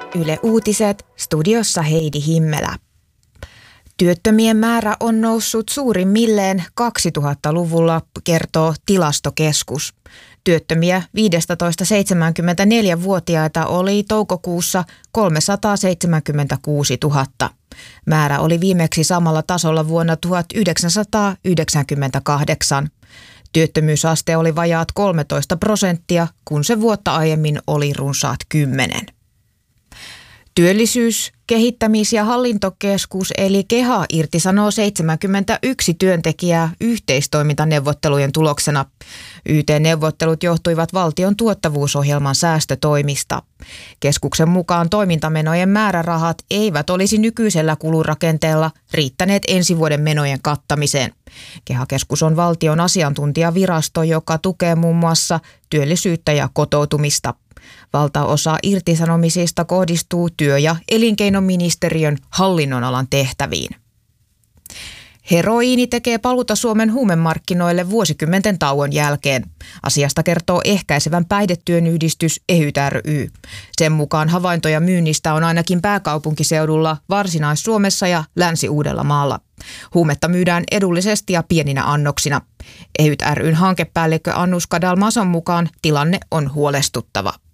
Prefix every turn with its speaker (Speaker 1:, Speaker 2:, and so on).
Speaker 1: Yle Uutiset, studiossa Heidi Himmelä. Työttömien määrä on noussut suurimmilleen 2000-luvulla, kertoo Tilastokeskus. Työttömiä 15-74-vuotiaita oli toukokuussa 376 000. Määrä oli viimeksi samalla tasolla vuonna 1998. Työttömyysaste oli vajaat 13%, kun se vuotta aiemmin oli runsaat 10%. Työllisyys-, kehittämis- ja hallintokeskus eli KEHA irtisanoo 71 työntekijää yhteistoimintaneuvottelujen tuloksena. YT-neuvottelut johtuivat valtion tuottavuusohjelman säästötoimista. Keskuksen mukaan toimintamenojen määrärahat eivät olisi nykyisellä kulurakenteella riittäneet ensi vuoden menojen kattamiseen. KEHA-keskus on valtion asiantuntijavirasto, joka tukee muun muassa työllisyyttä ja kotoutumista. Valtaosa irtisanomisista kohdistuu työ- ja elinkeinoministeriön hallinnonalan tehtäviin. Heroiini tekee paluuta Suomen huumemarkkinoille vuosikymmenten tauon jälkeen. Asiasta kertoo ehkäisevän päihdetyön yhdistys EHYT ry. Sen mukaan havaintoja myynnistä on ainakin pääkaupunkiseudulla, Varsinais-Suomessa ja Länsi-Uudellamaalla. Huumetta myydään edullisesti ja pieninä annoksina. EHYT ryn hankepäällikkö Annuska Dalmason mukaan tilanne on huolestuttava.